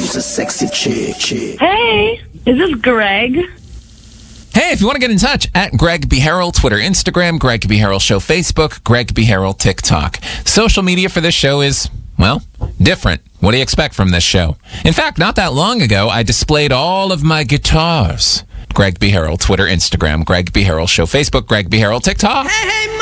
She's a sexy chick. Hey, is this Greg? Hey, if you want to get in touch, at Greg B. Harrell, Twitter, Instagram, Greg B. Harrell Show, Facebook, Greg B. Harrell, TikTok. Social media for this show is, well, different. What do you expect from this show? In fact, not that long ago, I displayed all of my guitars. Greg B. Harrell, Twitter, Instagram, Greg B. Harrell Show, Facebook, Greg B. Harrell, TikTok.